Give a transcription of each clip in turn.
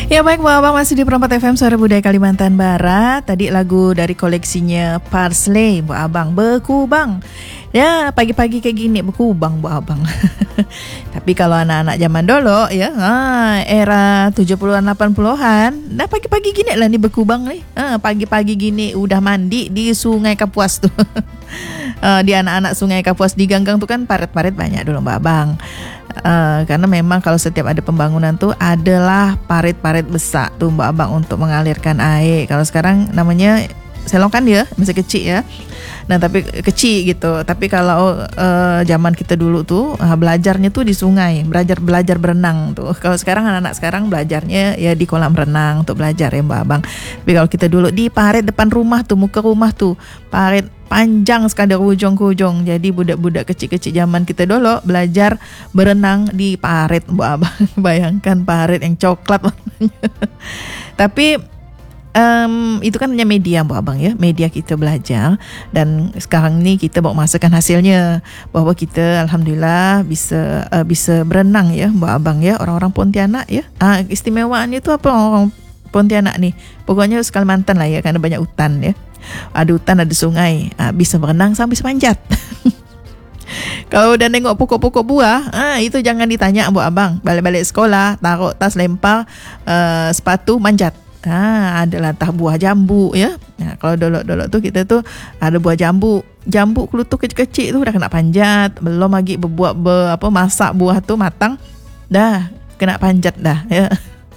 Ya baik, Abang masih di Perempat FM Suara Budaya Kalimantan Barat. Tadi lagu dari koleksinya Parsley, Bu Abang, Bekubang. Ya pagi-pagi kayak gini Bekubang, Bu Abang. Tapi kalau anak-anak zaman dulu ya, era 70-an 80-an, nah pagi-pagi gini lah nih Bekubang nih. Pagi-pagi gini udah mandi di Sungai Kapuas tuh. Di anak-anak Sungai Kapuas di Ganggang tuh kan parit-parit banyak dulu, Mbak Abang. Karena memang kalau setiap ada pembangunan tuh adalah parit-parit besar tuh, Mbak Abang, untuk mengalirkan air. Kalau sekarang namanya selokan ya, masih kecil ya. Nah tapi kecil gitu. Tapi kalau zaman kita dulu tuh belajarnya tuh di sungai, belajar berenang tuh. Kalau sekarang anak-anak sekarang belajarnya ya di kolam renang untuk belajar ya, Mbak Abang. Tapi kalau kita dulu di parit depan rumah tuh, muka rumah tuh parit panjang sekali dari ujung ke ujung. Jadi budak-budak kecil-kecil zaman kita dulu belajar berenang di parit, Mbak Abang. Bayangkan parit yang coklat warnanya. Tapi itu kan hanya media, Mbak Abang ya, media kita belajar. Dan sekarang ini kita bawa masakan hasilnya, bahwa kita alhamdulillah bisa berenang ya, Mbak Abang ya. Orang-orang Pontianak ya, istimewaannya itu apa orang Pontianak nih, pokoknya Kalimantan lah ya, karena banyak hutan ya, ada hutan, ada sungai, bisa berenang sampai sepanjat. Kalau udah nengok pokok-pokok buah, itu jangan ditanya, Mbak Abang. Balik-balik sekolah, taruh tas, lempar sepatu, manjat. Adalah entah buah jambu ya. Nah, kalau dulu tuh kita tuh ada buah jambu kelutuk kecil-kecil tuh udah kena panjat. Belum lagi masak buah tuh matang, dah kena panjat dah ya.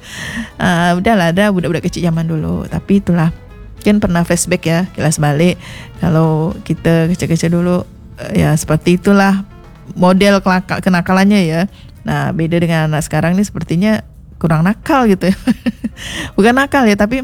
Udahlah, ada budak-budak kecil zaman dulu. Tapi itulah, kan pernah flashback ya, kilas balik. Kalau kita kecil-kecil dulu ya seperti itulah model kenakalannya ya. Nah beda dengan anak sekarang nih, sepertinya kurang nakal gitu ya. Bukan nakal ya, tapi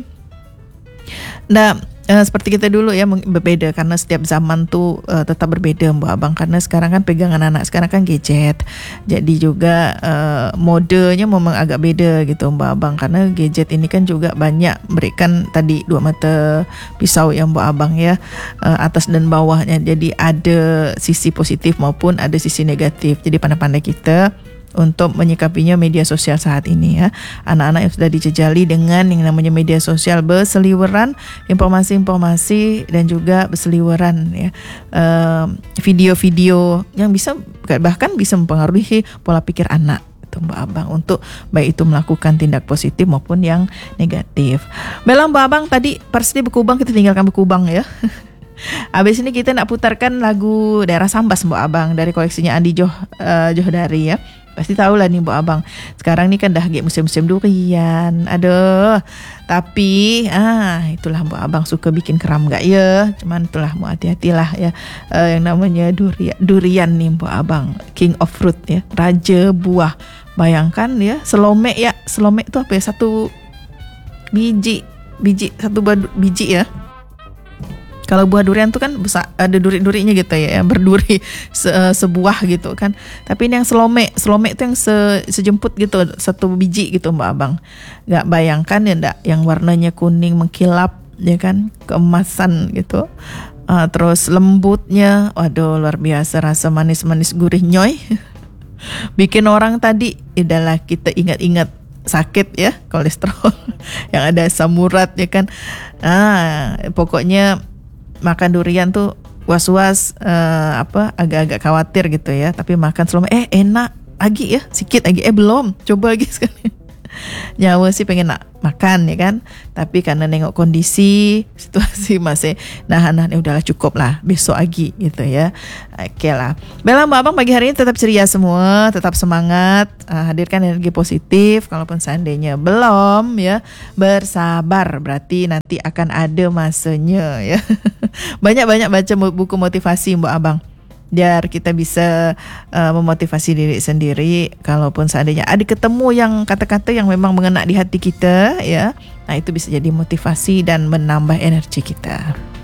seperti kita dulu ya, berbeda karena setiap zaman tuh tetap berbeda, Mbak Abang. Karena sekarang kan pegangan anak sekarang kan gadget. Jadi juga modenya memang agak beda gitu, Mbak Abang. Karena gadget ini kan juga banyak berikan tadi dua mata pisau ya, Mbak Abang ya, atas dan bawahnya. Jadi ada sisi positif maupun ada sisi negatif. Jadi pandai-pandai kita untuk menyikapinya media sosial saat ini ya. Anak-anak yang sudah dijejali dengan yang namanya media sosial, berseliweran informasi-informasi dan juga berseliweran ya, video-video yang bahkan bisa mempengaruhi pola pikir anak itu, Mbak Abang, untuk baik itu melakukan tindak positif maupun yang negatif. Baiklah Mbak Abang, tadi Parsley Bekubang kita tinggalkan Bekubang ya. Habis ini kita nak putarkan lagu Daerah Sambas, Mbak Abang, dari koleksinya Andi Johdari ya. Pasti tahu lah nih, Mbak Abang. Sekarang nih kan dah musim-musim durian. Aduh. Tapi itulah Mbak Abang, suka bikin keram gak ya? Cuman itulah, mau hati-hatilah ya. Yang namanya durian nih, Mbak Abang. King of fruit ya. Raja buah. Bayangkan ya, selomek ya. Selomek itu apa ya? Satu biji ya. Kalau buah durian tuh kan besar, ada duri-durinya gitu ya, berduri sebuah gitu kan. Tapi ini yang selomek itu yang sejemput gitu, satu biji gitu, Mbak Abang. Gak bayangkan ya ndak, yang warnanya kuning mengkilap ya kan, keemasan gitu. Terus lembutnya, waduh luar biasa, rasa manis-manis gurih nyoy. Bikin orang tadi adalah kita ingat-ingat sakit ya, kolesterol yang ada asam urat ya kan. Pokoknya makan durian tuh was-was, agak-agak khawatir gitu ya. Tapi makan selama enak lagi ya, sikit lagi belum, coba lagi sekali. Nyawa sih pengen nak makan ya kan, tapi karena nengok kondisi situasi masih nahan udahlah cukup lah, besok lagi gitu ya. Oke lah. Baiklah Mbak Abang, pagi hari ini tetap ceria semua, tetap semangat, hadirkan energi positif. Kalaupun seandainya belum ya, bersabar, berarti nanti akan ada masanya ya. Banyak-banyak baca buku motivasi, Mbak Abang, biar kita bisa memotivasi diri sendiri. Kalaupun seandainya ada ketemu yang kata-kata yang memang mengena di hati kita ya, nah itu bisa jadi motivasi dan menambah energi kita.